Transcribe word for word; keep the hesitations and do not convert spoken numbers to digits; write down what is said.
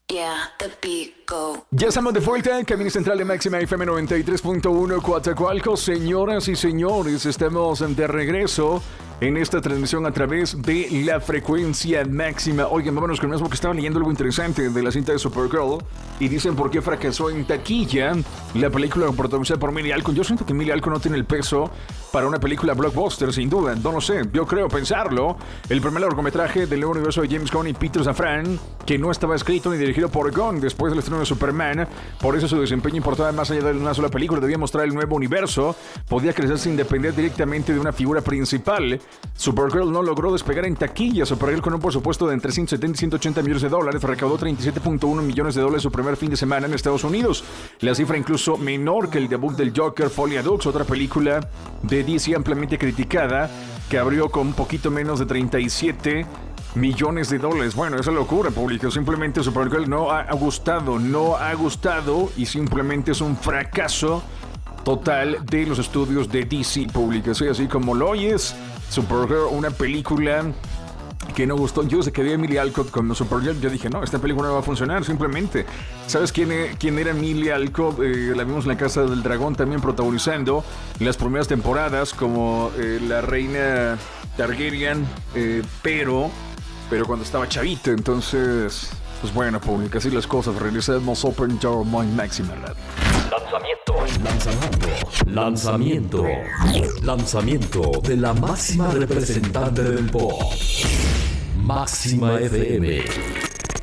Yeah, the beat go. Ya estamos de vuelta en Camino Central de Máxima F M noventa y tres punto uno Coatzacoalcos. Señoras y señores, estamos de regreso en esta transmisión a través de la frecuencia máxima. Oigan, vámonos con eso porque estaba leyendo algo interesante de la cinta de Supergirl y dicen por qué fracasó en taquilla la película protagonizada por Millie Alcock. Yo siento que Millie Alcock no tiene el peso para una película blockbuster, sin duda. No lo sé, yo creo pensarlo. El primer largometraje del nuevo universo de James Gunn y Peter Safran, que no estaba escrito ni dirigido por Gunn después del estreno de Superman. Por eso su desempeño importaba más allá de una sola película. Debía mostrar el nuevo universo. Podía crecer sin depender directamente de una figura principal. Supergirl no logró despegar en taquilla. Supergirl, con un presupuesto de entre ciento setenta y ciento ochenta millones de dólares, recaudó treinta y siete punto uno millones de dólares su primer fin de semana en Estados Unidos. La cifra incluso menor que el debut del Joker, Folia Dux, otra película de D C ampliamente criticada, que abrió con un poquito menos de treinta y siete millones de dólares. Bueno, esa locura pública. Simplemente Supergirl no ha gustado, no ha gustado y simplemente es un fracaso total de los estudios de D C pública. Sí, así como lo oyes, Supergirl, una película que no gustó. Yo se quedé Millie Alcock con Supergirl. Yo dije, no, esta película no va a funcionar, simplemente. ¿Sabes quién, quién era Millie Alcock? Eh, la vimos en La Casa del Dragón también protagonizando las primeras temporadas como eh, la reina Targaryen, eh, pero, pero cuando estaba chavita. Entonces, pues bueno, pública, así las cosas. Regresamos Open Your Mind Máxima Radio. Lanzamiento, lanzamiento, lanzamiento, lanzamiento de la máxima representante del pop, Máxima F M.